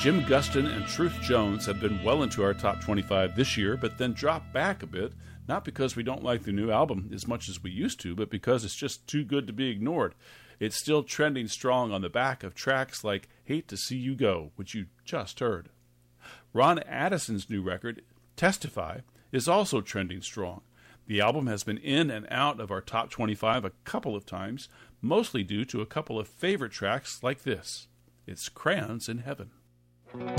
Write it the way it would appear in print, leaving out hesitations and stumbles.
Jim Guston and Truth Jones have been well into our top 25 this year, but then dropped back a bit, not because we don't like the new album as much as we used to, but because it's just too good to be ignored. It's still trending strong on the back of tracks like Hate to See You Go, which you just heard. Ron Addison's new record, Testify, is also trending strong. The album has been in and out of our top 25 a couple of times, mostly due to a couple of favorite tracks like this. It's Crayons in Heaven.